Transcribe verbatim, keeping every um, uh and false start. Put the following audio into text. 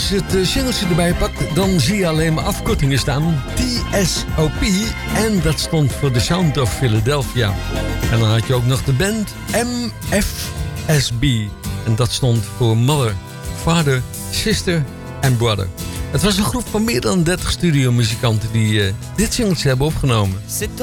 als je het singeltje erbij pakt, dan zie je alleen maar afkortingen staan. T S O P. En dat stond voor The Sound of Philadelphia. En dan had je ook nog de band M F S B. En dat stond voor Mother, Father, Sister and Brother. Het was een groep van meer dan dertig studiomuzikanten die uh, dit singeltje hebben opgenomen. C'est